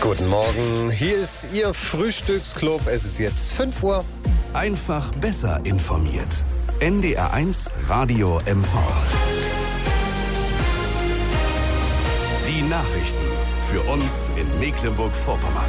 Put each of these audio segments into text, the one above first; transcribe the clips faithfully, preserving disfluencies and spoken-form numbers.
Guten Morgen, hier ist Ihr Frühstücksclub. Es ist jetzt fünf Uhr. Einfach besser informiert. N D R eins Radio M V. Die Nachrichten für uns in Mecklenburg-Vorpommern.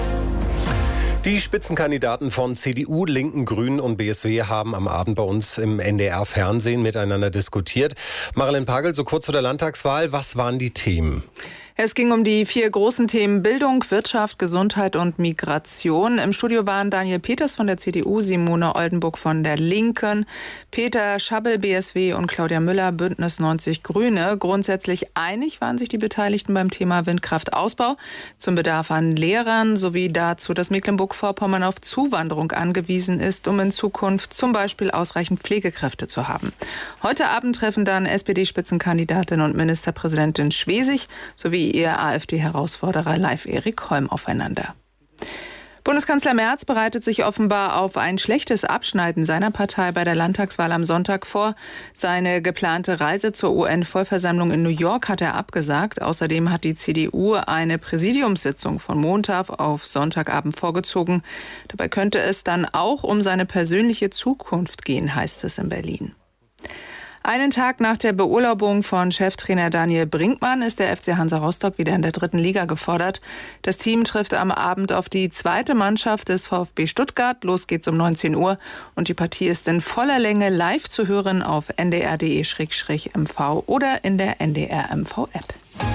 Die Spitzenkandidaten von C D U, Linken, Grünen und B S W haben am Abend bei uns im N D R-Fernsehen miteinander diskutiert. Marilyn Pagel, so kurz vor der Landtagswahl, was waren die Themen? Es ging um die vier großen Themen Bildung, Wirtschaft, Gesundheit und Migration. Im Studio waren Daniel Peters von der C D U, Simone Oldenburg von der Linken, Peter Schabbel, B S W und Claudia Müller, Bündnis neunzig Grüne. Grundsätzlich einig waren sich die Beteiligten beim Thema Windkraftausbau, zum Bedarf an Lehrern sowie dazu, dass Mecklenburg-Vorpommern auf Zuwanderung angewiesen ist, um in Zukunft zum Beispiel ausreichend Pflegekräfte zu haben. Heute Abend treffen dann S P D-Spitzenkandidatin und Ministerpräsidentin Schwesig sowie ihr AfD-Herausforderer Leif Erik Holm aufeinander. Bundeskanzler Merz bereitet sich offenbar auf ein schlechtes Abschneiden seiner Partei bei der Landtagswahl am Sonntag vor. Seine geplante Reise zur U N-Vollversammlung in New York hat er abgesagt. Außerdem hat die C D U eine Präsidiumssitzung von Montag auf Sonntagabend vorgezogen. Dabei könnte es dann auch um seine persönliche Zukunft gehen, heißt es in Berlin. Einen Tag nach der Beurlaubung von Cheftrainer Daniel Brinkmann ist der F C Hansa Rostock wieder in der dritten Liga gefordert. Das Team trifft am Abend auf die zweite Mannschaft des VfB Stuttgart. Los geht's um neunzehn Uhr und die Partie ist in voller Länge live zu hören auf n d r punkt d e M V oder in der N D R M V-App.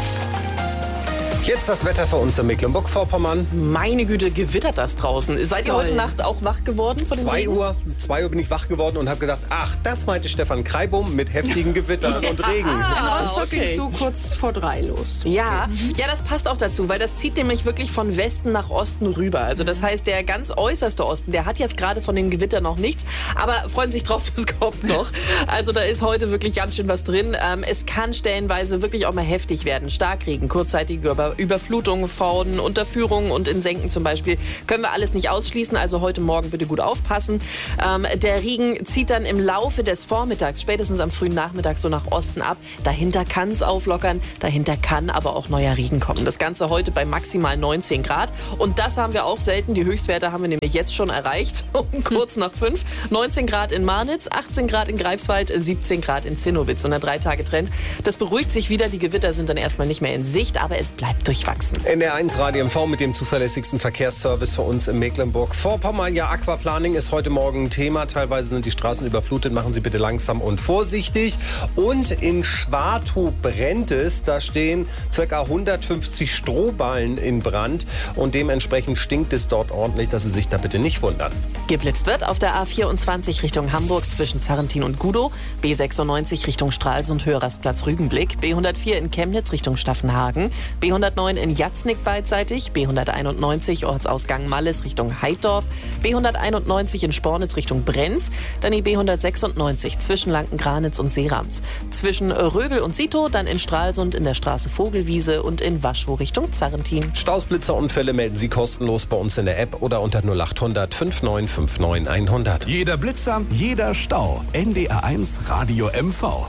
Jetzt das Wetter für uns in Mecklenburg-Vorpommern. Meine Güte, gewittert das draußen. Seid ihr Toll. heute Nacht auch wach geworden von dem Zwei Regen? Uhr, zwei Uhr bin ich wach geworden und habe gedacht, ach, das meinte Stefan Kreibum mit heftigen Gewittern und Regen. Ah, Rostock okay. ging so kurz vor drei los. Ja, ja, das passt auch dazu, weil das zieht nämlich wirklich von Westen nach Osten rüber. Also das heißt, der ganz äußerste Osten, der hat jetzt gerade von dem Gewitter noch nichts, aber freuen sich drauf, das kommt noch. Also da ist heute wirklich ganz schön was drin. Ähm, es kann stellenweise wirklich auch mal heftig werden. Starkregen, kurzzeitige Über- Überflutungen, Forden, Unterführungen und in Senken zum Beispiel können wir alles nicht ausschließen. Also heute Morgen bitte gut aufpassen. Ähm, der Regen zieht dann im Laufe des Vormittags, spätestens am frühen Nachmittag so nach Osten ab. Dahinter kann es auflockern, dahinter kann aber auch neuer Regen kommen. Das Ganze heute bei maximal neunzehn Grad. Und das haben wir auch selten. Die Höchstwerte haben wir nämlich jetzt schon erreicht. Um kurz nach fünf. neunzehn Grad in Marnitz, achtzehn Grad in Greifswald, siebzehn Grad in Zinnowitz. Und der Drei-Tage-Trend. Das beruhigt sich wieder. Die Gewitter sind dann erstmal nicht mehr in Sicht, aber es bleibt durchwachsen. N D R eins Radio M V mit dem zuverlässigsten Verkehrsservice für uns in Mecklenburg-Vorpommern. Ja, Aquaplaning ist heute Morgen ein Thema. Teilweise sind die Straßen überflutet. Machen Sie bitte langsam und vorsichtig. Und in Schwartow brennt es. Da stehen ca. hundertfünfzig Strohballen in Brand. Und dementsprechend stinkt es dort ordentlich, dass Sie sich da bitte nicht wundern. Geblitzt wird auf der A vierundzwanzig Richtung Hamburg zwischen Zarrentin und Gudow, B sechsundneunzig Richtung Stralsund Hörersplatz Rügenblick, B hundertvier in Chemnitz Richtung Staffenhagen, B hundertneun in Jatznick beidseitig, B hunderteinundneunzig Ortsausgang Malles Richtung Heiddorf, B hunderteinundneunzig in Spornitz Richtung Brenz, dann die B hundertsechsundneunzig zwischen Lanken-Granitz und Seerams, zwischen Röbel und Sito, dann in Stralsund in der Straße Vogelwiese und in Waschow Richtung Zarrentin. Staus, Blitzer, Unfälle melden Sie kostenlos bei uns in der App oder unter null acht hundert fünfundneunzig neunundfünfzig hundert. Jeder Blitzer, jeder Stau. N D R eins Radio M V.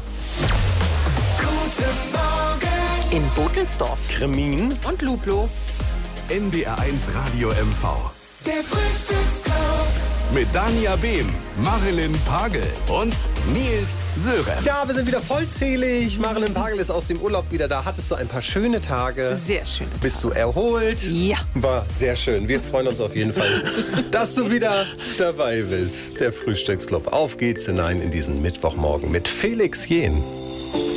In Botelsdorf. Kremin. Und Luplo. N D R eins Radio M V. Der Frühstücksclub. Mit Dania Behm, Marilyn Pagel und Nils Sören. Ja, wir sind wieder vollzählig. Marilyn Pagel ist aus dem Urlaub wieder da. Hattest du ein paar schöne Tage? Sehr schön. Bist du erholt? Ja. War sehr schön. Wir freuen uns auf jeden Fall, dass du wieder dabei bist. Der Frühstücksclub. Auf geht's hinein in diesen Mittwochmorgen mit Felix Jähn.